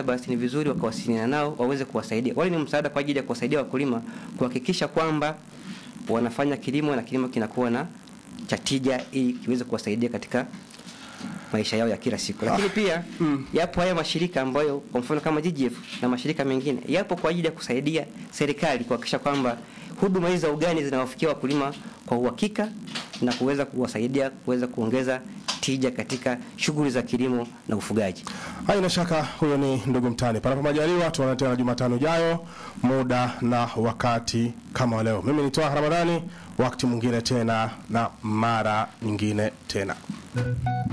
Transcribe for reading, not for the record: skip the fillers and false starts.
basi ni vizuri wakawasiliana nao waweze kuwasaidia. Wale ni msaada kwa ajili ya kuwasaidia wakulima kuhakikisha kwamba wanafanya kilimo na kilimo kinakuwa na cha tija ili kiweze kuwasaidia katika maisha yao ya kila siku. Lakini pia yapo haya mashirika ambayo kwa mfano kama GGF na mashirika mengine yapo kwa ajili ya kusaidia serikali kuhakikisha kwamba huduma hizi za ugani zinawafikia wakulima kwa uhakika na kuweza kuwasaidia kuweza kuongeza tija katika shughuli za kilimo na ufugaji. Haina shaka huyo ni ndugu Mtani. Panapo majaliwa tuonane tena Jumatano ijayo muda na wakati kama leo. Mimi ni Twaha Ramadhani, wakati mwingine tena na mara nyingine tena.